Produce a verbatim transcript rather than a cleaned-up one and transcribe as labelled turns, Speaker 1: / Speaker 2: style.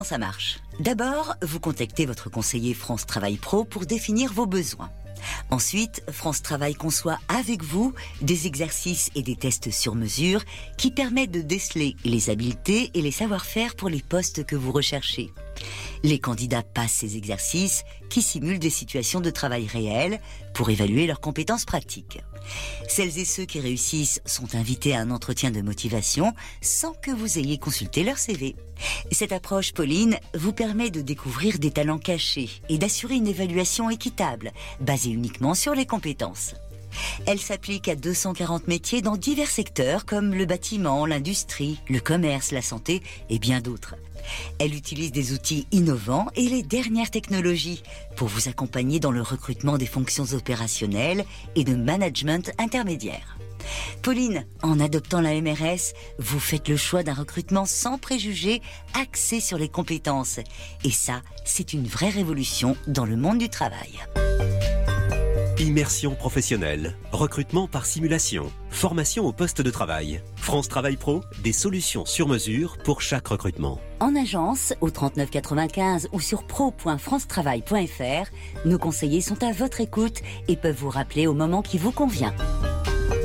Speaker 1: Ça marche. D'abord, vous contactez votre conseiller France Travail Pro pour définir vos besoins. Ensuite, France Travail conçoit avec vous des exercices et des tests sur mesure qui permettent de déceler les habiletés et les savoir-faire pour les postes que vous recherchez. Les candidats passent ces exercices qui simulent des situations de travail réelles pour évaluer leurs compétences pratiques. Celles et ceux qui réussissent sont invités à un entretien de motivation sans que vous ayez consulté leur C V. Cette approche, Pauline, vous permet de découvrir des talents cachés et d'assurer une évaluation équitable, basée uniquement sur les compétences. Elle s'applique à deux cent quarante métiers dans divers secteurs comme le bâtiment, l'industrie, le commerce, la santé et bien d'autres. Elle utilise des outils innovants et les dernières technologies pour vous accompagner dans le recrutement des fonctions opérationnelles et de management intermédiaire. Pauline, en adoptant la M R S, vous faites le choix d'un recrutement sans préjugés, axé sur les compétences. Et ça, c'est une vraie révolution dans le monde du travail.
Speaker 2: Immersion professionnelle, recrutement par simulation, formation au poste de travail. France Travail Pro, des solutions sur mesure pour chaque recrutement.
Speaker 1: En agence, au trente-neuf quatre-vingt-quinze ou sur pro point france travail point f r, nos conseillers sont à votre écoute et peuvent vous rappeler au moment qui vous convient.